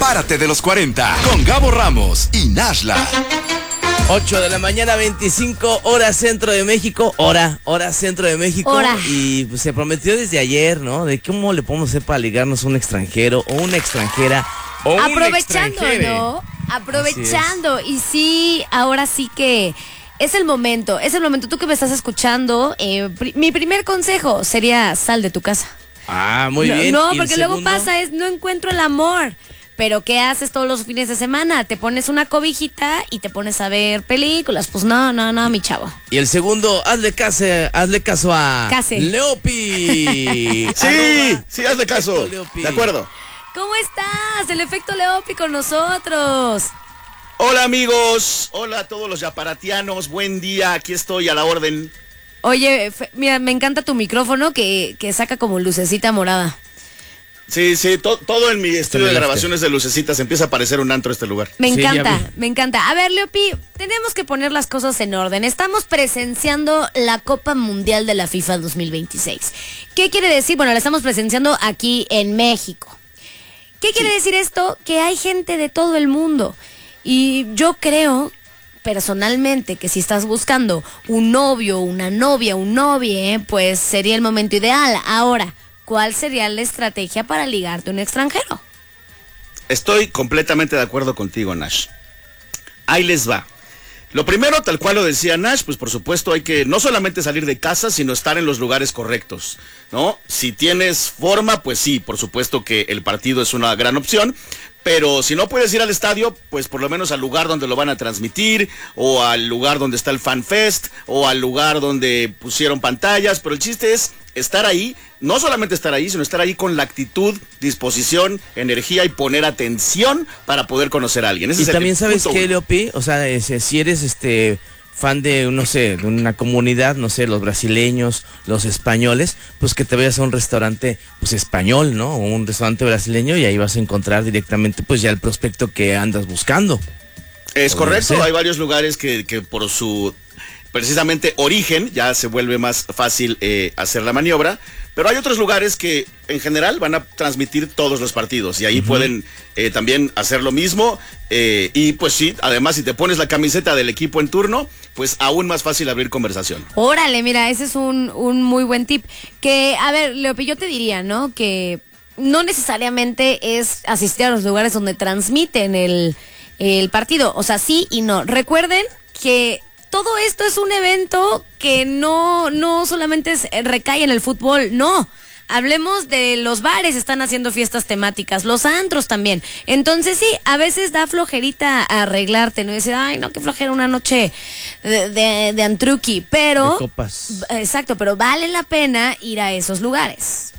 Párate de los 40 con Gabo Ramos y Nashla. 8 de la mañana, 25 horas centro de México, hora centro de México. Hora. Y pues, se prometió desde ayer, ¿no? De cómo le podemos hacer para ligarnos a un extranjero o una extranjera o Aprovechando, un extranjere. ¿no? Aprovechando. Y sí, ahora sí que es el momento. Tú que me estás escuchando, mi primer consejo sería sal de tu casa. Ah, muy bien. No, ¿Y porque el luego segundo? pasa no encuentro el amor. Pero ¿qué haces todos los fines de semana? Te pones una cobijita y te pones a ver películas. Pues no, mi chavo. Y el segundo, hazle caso a Case. Leopi. Sí, hazle caso. Leopi. De acuerdo. ¿Cómo estás? El efecto Leopi con nosotros. Hola amigos, hola a todos los yaparatianos, buen día, aquí estoy a la orden. Oye, mira, me encanta tu micrófono que saca como lucecita morada. Sí, todo en mi estudio de Celeste. grabaciones de lucecitas empieza a parecer un antro este lugar. Me Sí, ya encanta, vi. me encanta. A ver, Leopi, tenemos que poner las cosas en orden. Estamos presenciando la Copa Mundial de la FIFA 2026. ¿Qué quiere decir? Bueno, la estamos presenciando aquí en México. ¿Qué quiere decir esto? Que hay gente de todo el mundo. Y yo creo, personalmente, que si estás buscando un novio, una novia, un novie, pues sería el momento ideal. Ahora, ¿cuál sería la estrategia para ligarte a un extranjero? Estoy completamente de acuerdo contigo, Nash. Ahí les va. Lo primero, tal cual lo decía Nash, pues por supuesto hay que no solamente salir de casa, sino estar en los lugares correctos, ¿no? Si tienes forma, pues sí, por supuesto que el partido es una gran opción, pero si no puedes ir al estadio, pues por lo menos al lugar donde lo van a transmitir, o al lugar donde está el Fan Fest, o al lugar donde pusieron pantallas, pero el chiste es estar ahí, no solamente estar ahí, sino estar ahí con la actitud, disposición, energía y poner atención para poder conocer a alguien. Ese Y es el también sabes punto qué, uno. Leopi, o sea, si eres fan de, no sé, de una comunidad, no sé, los brasileños, los españoles, pues que te vayas a un restaurante, pues español, ¿no? O un restaurante brasileño y ahí vas a encontrar directamente, pues ya el prospecto que andas buscando. Es Podría correcto, ser. hay varios lugares que por su precisamente origen ya se vuelve más fácil hacer la maniobra, pero hay otros lugares que en general van a transmitir todos los partidos y ahí pueden también hacer lo mismo y pues sí, además si te pones la camiseta del equipo en turno, pues aún más fácil abrir conversación. Órale, mira, ese es un muy buen tip. Que, a ver, Leopi, yo te diría, ¿no? Que no necesariamente es asistir a los lugares donde transmiten el partido. O sea, sí y no. Recuerden que todo esto es un evento que no solamente recae en el fútbol, no. Hablemos de los bares, están haciendo fiestas temáticas, los antros también. Entonces sí, a veces da flojerita arreglarte, ¿no? Y decir, ay, no, qué flojera una noche de antruqui, pero... De copas. Exacto, pero vale la pena ir a esos lugares.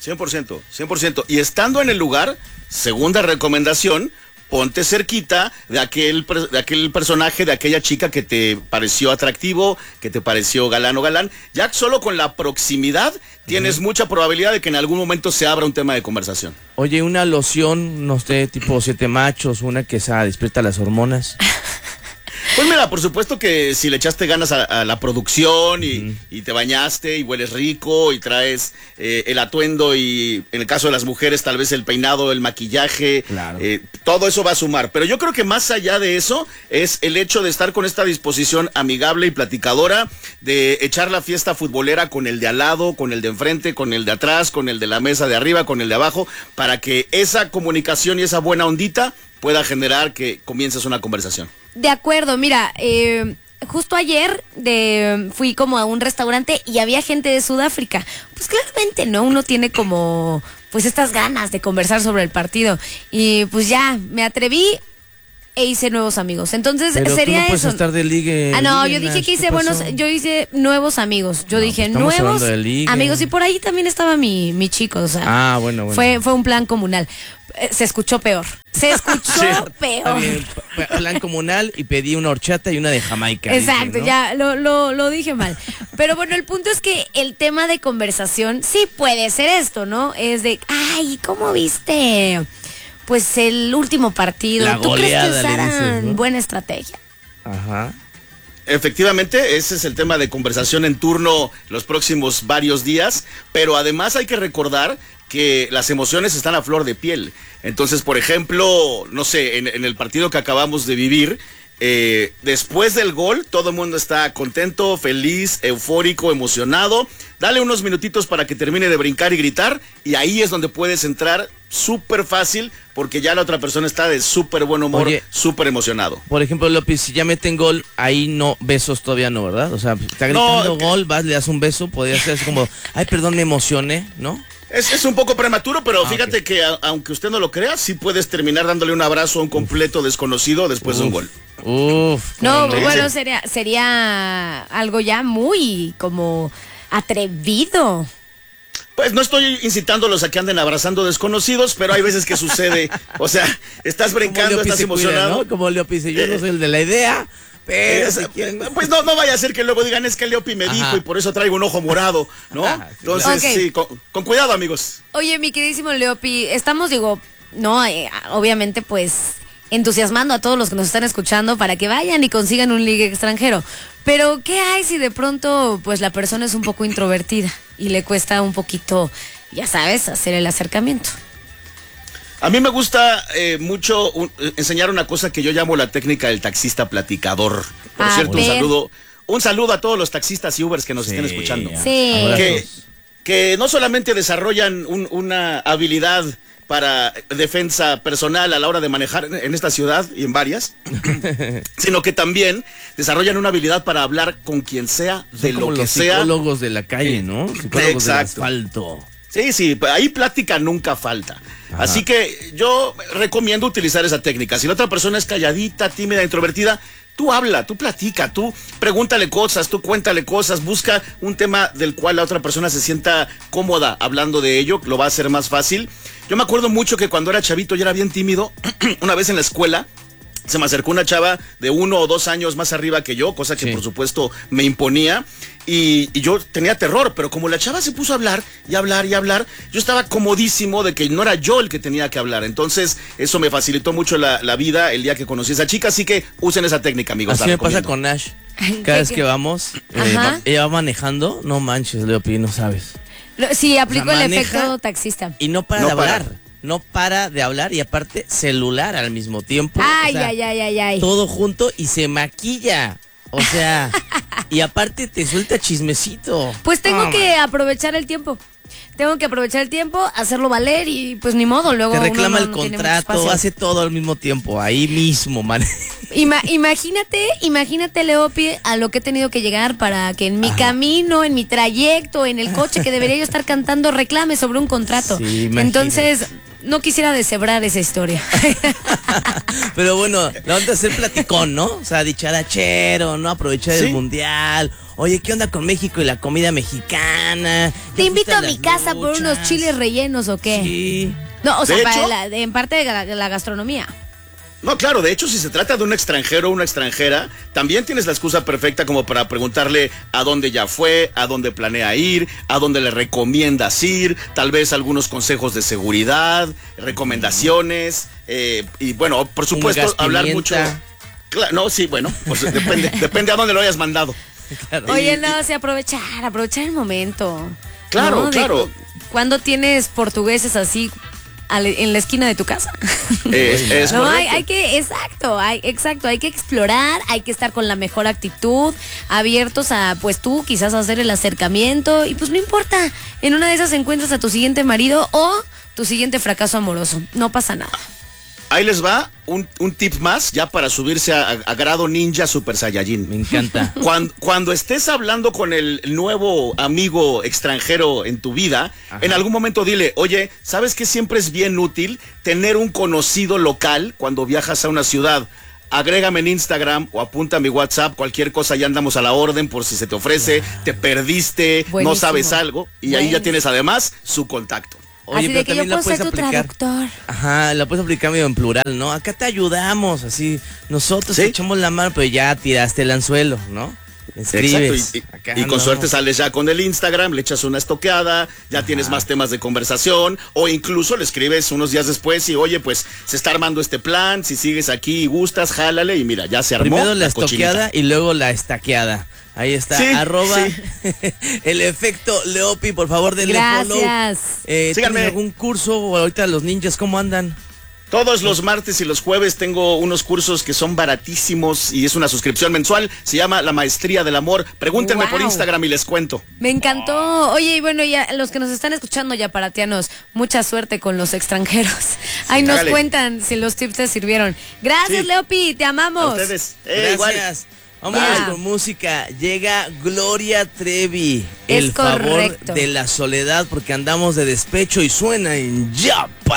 100%. Y estando en el lugar, segunda recomendación, ponte cerquita de aquel personaje, de aquella chica que te pareció atractivo, que te pareció galán o galán. Ya solo con la proximidad tienes mucha probabilidad de que en algún momento se abra un tema de conversación. Oye, una loción, no sé, tipo 7 machos, una que despierta las hormonas. Pues mira, por supuesto que si le echaste ganas a la producción y te bañaste y hueles rico y traes el atuendo y en el caso de las mujeres tal vez el peinado, el maquillaje, Claro. todo eso va a sumar. Pero yo creo que más allá de eso es el hecho de estar con esta disposición amigable y platicadora, de echar la fiesta futbolera con el de al lado, con el de enfrente, con el de atrás, con el de la mesa de arriba, con el de abajo, para que esa comunicación y esa buena ondita pueda generar que comiences una conversación. De acuerdo, mira, justo ayer fui como a un restaurante y había gente de Sudáfrica. Pues claramente, ¿no? Uno tiene como, pues estas ganas de conversar sobre el partido. Y pues ya, me atreví e hice nuevos amigos. Entonces, Pero sería tú no puedes eso. estar de ligue. No, ligue, yo dije Nash, que ¿qué hice pasó? yo hice nuevos amigos. Yo No, dije pues estamos nuevos hablando de ligue. amigos. Y por ahí también estaba mi chico, o sea. Bueno. Fue un plan comunal. Se escuchó peor. Se escuchó Está peor. bien, plan comunal y pedí una horchata y una de Jamaica. Exacto, dije, ¿no? ya lo dije mal. Pero bueno, el punto es que el tema de conversación sí puede ser esto, ¿no? Es de, ay, ¿cómo viste? Pues el último partido. La ¿Tú crees que goleada, le usaran dices, ¿no? buena estrategia? Ajá. Efectivamente, ese es el tema de conversación en turno los próximos varios días, pero además hay que recordar que las emociones están a flor de piel. Entonces, por ejemplo, no sé, en el partido que acabamos de vivir, después del gol, todo el mundo está contento, feliz, eufórico, emocionado. Dale unos minutitos para que termine de brincar y gritar, y ahí es donde puedes entrar súper fácil, porque ya la otra persona está de súper buen humor, súper emocionado. Por ejemplo, López, si ya meten gol, ahí no, besos todavía no, ¿verdad? O sea, está gritando gol, vas, le das un beso, podría ser así como, ay, perdón, me emocioné, ¿no? Es un poco prematuro, pero fíjate que aunque usted no lo crea, sí puedes terminar dándole un abrazo a un completo desconocido después de un gol. No, bueno, sería algo ya muy como atrevido. Pues no estoy incitándolos a que anden abrazando desconocidos, pero hay veces que sucede. O sea, estás brincando, estás emocionado. Cuida, ¿no? Como Leopi dice, yo no soy el de la idea. Pero pues no vaya a ser que luego digan, es que Leopi me dijo y por eso traigo un ojo morado, ¿no? Entonces, sí, con cuidado, amigos. Oye, mi queridísimo Leopi, estamos, obviamente, pues, entusiasmando a todos los que nos están escuchando para que vayan y consigan un ligue extranjero. Pero, ¿qué hay si de pronto, pues, la persona es un poco introvertida y le cuesta un poquito, ya sabes, hacer el acercamiento? A mí me gusta mucho enseñar una cosa que yo llamo la técnica del taxista platicador. Por cierto, un saludo a todos los taxistas y Ubers que nos estén escuchando. Sí. Que no solamente desarrollan una habilidad para defensa personal a la hora de manejar en esta ciudad y en varias, sino que también desarrollan una habilidad para hablar con quien sea, de lo que sea. Psicólogos de la calle, ¿no? Psicólogos del asfalto. Sí, ahí plática nunca falta. Ajá. Así que yo recomiendo utilizar esa técnica. Si la otra persona es calladita, tímida, introvertida, tú habla, tú platica, tú pregúntale cosas, tú cuéntale cosas, busca un tema del cual la otra persona se sienta cómoda hablando de ello, lo va a hacer más fácil. Yo me acuerdo mucho que cuando era chavito yo era bien tímido. Una vez en la escuela se me acercó una chava de 1 o 2 años más arriba que yo, cosa que por supuesto me imponía, y yo tenía terror, pero como la chava se puso a hablar y hablar y hablar, yo estaba comodísimo de que no era yo el que tenía que hablar. Entonces eso me facilitó mucho la vida el día que conocí a esa chica, así que usen esa técnica, amigos. Así me pasa con Nash. Cada vez que vamos, ella va manejando, no manches, Leopi, no sabes. Sí, aplico el efecto taxista. Y no para de hablar. No para de hablar, y aparte celular al mismo tiempo. Ay. Todo junto, y se maquilla. O sea, y aparte te suelta chismecito. Pues tengo que aprovechar el tiempo. Hacerlo valer, y pues ni modo. Luego te reclama el contrato, hace todo al mismo tiempo, ahí mismo, man. Imagínate, Leopi, a lo que he tenido que llegar para que en mi camino, en mi trayecto, en el coche que debería yo estar cantando, reclame sobre un contrato. Sí, entonces, no quisiera deshebrar esa historia. Pero bueno, la onda es ser platicón, ¿no? O sea, dicharachero, ¿no? Aprovechar el mundial. Oye, ¿qué onda con México y la comida mexicana? Te invito a mi casa por unos chiles rellenos, ¿o qué? Sí. No, o sea, en parte de la gastronomía. No, claro, de hecho, si se trata de un extranjero o una extranjera, también tienes la excusa perfecta como para preguntarle a dónde ya fue, a dónde planea ir, a dónde le recomiendas ir, tal vez algunos consejos de seguridad, recomendaciones, y bueno, por supuesto, hablar mucho. Claro, no, sí, bueno, pues depende a dónde lo hayas mandado. Claro. Oye, sí, aprovechar el momento. Claro, ¿no? claro. ¿Cuándo tienes portugueses así en la esquina de tu casa? No, hay que explorar, hay que estar con la mejor actitud, abiertos a, pues tú quizás hacer el acercamiento, y pues no importa, en una de esas encuentras a tu siguiente marido o tu siguiente fracaso amoroso, no pasa nada. Ahí les va un tip más, ya para subirse a grado ninja super saiyajin. Me encanta. Cuando estés hablando con el nuevo amigo extranjero en tu vida, en algún momento dile, oye, ¿sabes qué siempre es bien útil tener un conocido local cuando viajas a una ciudad? Agrégame en Instagram o apunta a mi WhatsApp, cualquier cosa, ya andamos a la orden por si se te ofrece, te perdiste, no sabes algo, y ahí ya tienes además su contacto. Oye, así de que yo puedo ser tu traductor. Ajá, la puedes aplicar medio en plural, ¿no? Acá te ayudamos, así, nosotros te echamos la mano, pero ya tiraste el anzuelo, ¿no? Escribes. Exacto, y con suerte sales ya con el Instagram, le echas una estoqueada, ya tienes más temas de conversación, o incluso le escribes unos días después y, oye, pues se está armando este plan, si sigues aquí y gustas, jálale, y mira, ya se armó. Primero la estoqueada y luego la estaqueada. Ahí está, Sí, arroba sí. el efecto Leopi, por favor denle follow. Gracias. ¿Tienes Síganme. algún curso o ahorita los ninjas cómo andan? Todos los martes y los jueves tengo unos cursos que son baratísimos y es una suscripción mensual. Se llama La Maestría del Amor. Pregúntenme por Wow. Instagram y les cuento. Me encantó. Oye, y bueno, ya los que nos están escuchando ya paratianos, mucha suerte con los extranjeros. Ahí nos hágale. cuentan si los tips te sirvieron. Gracias, Sí. Leopi, te A amamos. ustedes. Gracias. Igual. Vámonos Va. con música. Llega Gloria Trevi. Es El favor correcto. de la soledad porque andamos de despecho y suena en Yapa.